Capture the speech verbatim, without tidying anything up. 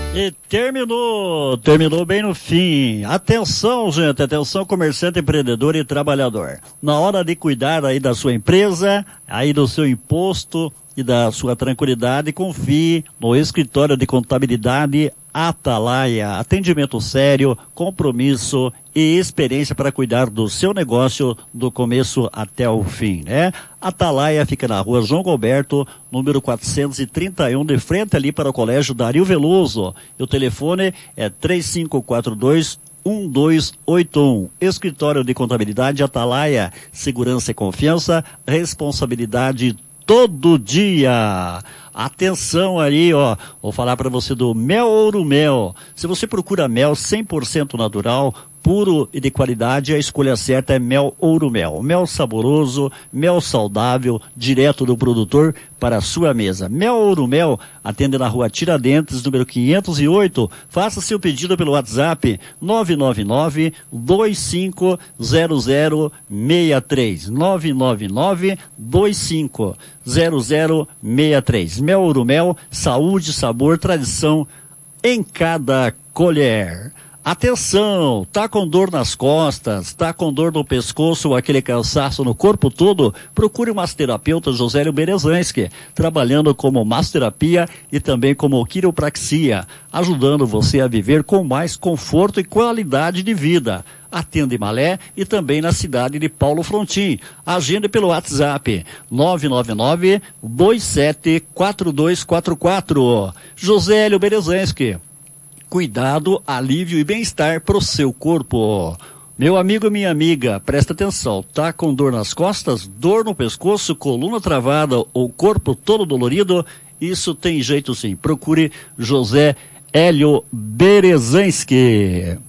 E terminou, terminou bem no fim. Atenção, gente, atenção, comerciante, empreendedor e trabalhador. Na hora de cuidar aí da sua empresa, aí do seu imposto e da sua tranquilidade, confie no escritório de contabilidade Atalaia. Atendimento sério, compromisso e experiência para cuidar do seu negócio do começo até o fim, né? Atalaia fica na rua João Gilberto, número quatrocentos e trinta e um, de frente ali para o Colégio Dario Veloso. E o telefone é três cinco quatro dois, um dois oito um. Escritório de Contabilidade Atalaia. Segurança e confiança, responsabilidade todo dia. Atenção aí, ó, vou falar para você do Mel Ouro Mel. Se você procura mel cem por cento natural, puro e de qualidade, a escolha certa é Mel Ouro Mel. Mel saboroso, mel saudável, direto do produtor para a sua mesa. Mel Ouro Mel atende na rua Tiradentes, número quinhentos e oito. Faça seu pedido pelo WhatsApp nove nove nove, dois cinco zero zero seis três. nove nove nove, dois cinco zero zero seis três. Mel Ouro Mel, saúde, sabor, tradição em cada colher. Atenção, tá com dor nas costas, tá com dor no pescoço ou aquele cansaço no corpo todo? Procure o massoterapeuta Josélio Berezanski, trabalhando como massoterapia e também como quiropraxia, ajudando você a viver com mais conforto e qualidade de vida. Atende em Malé e também na cidade de Paulo Frontin. Agende pelo WhatsApp nove nove nove, dois sete quatro dois quatro quatro. Josélio Berezanski. Cuidado, alívio e bem-estar para o seu corpo. Meu amigo e minha amiga, presta atenção, tá com dor nas costas, dor no pescoço, coluna travada ou corpo todo dolorido? Isso tem jeito sim. Procure José Hélio Berezanski.